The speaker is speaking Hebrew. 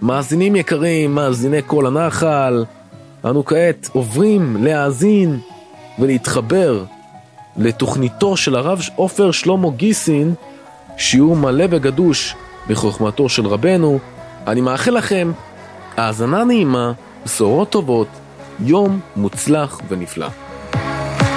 מאזינים יקרים, מאזיני כל הנחל, אנו כעת עוברים להאזין ולהתחבר לתוכניתו של הרב עופר שלמה גיסין, שיעור מלא וגדוש בחוכמתו של רבנו. אני מאחל לכם האזנה נעימה, בשורות טובות, יום מוצלח ונפלא.